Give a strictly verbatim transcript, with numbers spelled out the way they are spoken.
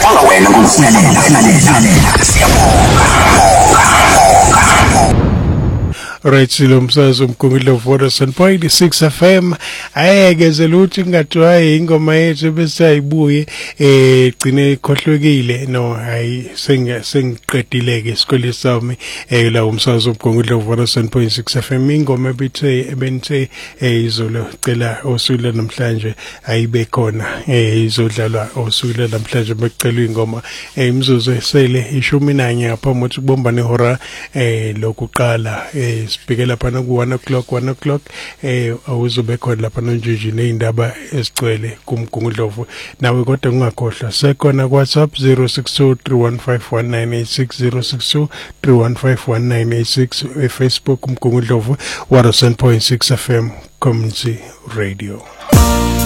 siyabonga wena ngokusilalela lalela siyabonga. Right, silomsazo mkhumbulo for one point six F M ayekezela ukuthi ngathiwa ingoma yethu bese ayibuye eh gcine ikhohlwekile no hayi senga sengiqedile ke isikole sami eh la umsazo mkhumbulo for one point six F M ingoma ebithe ebenthe eh izolo cela osula namhlanje ayibe khona eh izodlalwa osula namhlanje becela ingoma eh imzuzu esele ishumi nanye ngaphambi kokuthi kubomba nehora eh lokuqala eh sibheke lapha ku one o'clock one o'clock eh awuzobe khona lapha nonjiji neindaba ezigcwele kumgungudlovu nawe kodwa ungakhohlwa sekhona ku WhatsApp zero six two three one five one nine eight six zero six two three one five one nine eight six Facebook umgungudlovu one oh seven point six F M Community Radio.